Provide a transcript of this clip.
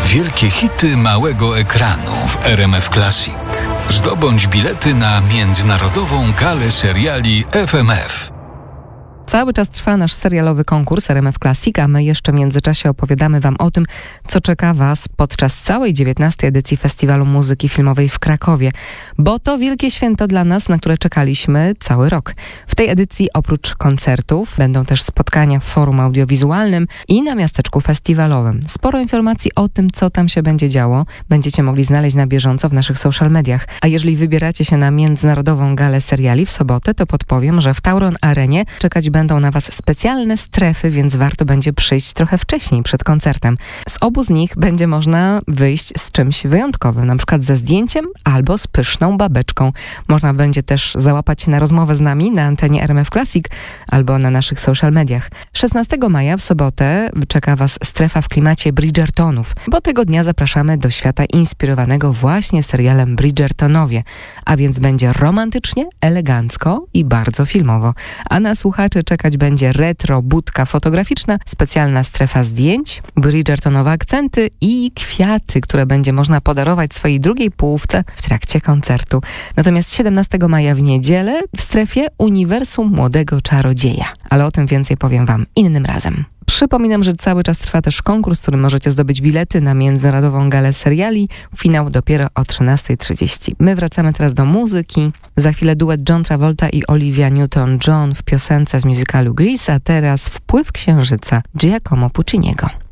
Wielkie hity małego ekranu w RMF Classic. Zdobądź bilety na międzynarodową galę seriali FMF. Cały czas trwa nasz serialowy konkurs RMF Classic, a my jeszcze w międzyczasie opowiadamy Wam o tym, co czeka Was podczas całej 19. edycji Festiwalu Muzyki Filmowej w Krakowie. Bo to wielkie święto dla nas, na które czekaliśmy cały rok. W tej edycji oprócz koncertów będą też spotkania w forum audiowizualnym i na miasteczku festiwalowym. Sporo informacji o tym, co tam się będzie działo, będziecie mogli znaleźć na bieżąco w naszych social mediach. A jeżeli wybieracie się na Międzynarodową Galę Seriali w sobotę, to podpowiem, że w Tauron Arenie czekać będą na Was specjalne strefy, więc warto będzie przyjść trochę wcześniej, przed koncertem. Z obu z nich będzie można wyjść z czymś wyjątkowym, na przykład ze zdjęciem albo z pyszną babeczką. Można będzie też załapać się na rozmowę z nami na antenie RMF Classic albo na naszych social mediach. 16 maja w sobotę czeka Was strefa w klimacie Bridgertonów, bo tego dnia zapraszamy do świata inspirowanego właśnie serialem Bridgertonowie, a więc będzie romantycznie, elegancko i bardzo filmowo. A na słuchaczy czekać będzie retro budka fotograficzna, specjalna strefa zdjęć, Bridgertonowe akcenty i kwiaty, które będzie można podarować swojej drugiej połówce w trakcie koncertu. Natomiast 17 maja w niedzielę w strefie Uniwersum Młodego Czarodzieja. Ale o tym więcej powiem Wam innym razem. Przypominam, że cały czas trwa też konkurs, w którym możecie zdobyć bilety na Międzynarodową Galę Seriali. Finał dopiero o 13:30. My wracamy teraz do muzyki. Za chwilę duet John Travolta i Olivia Newton-John w piosence z musicalu Grease, a teraz Wpływ Księżyca Giacomo Pucciniego.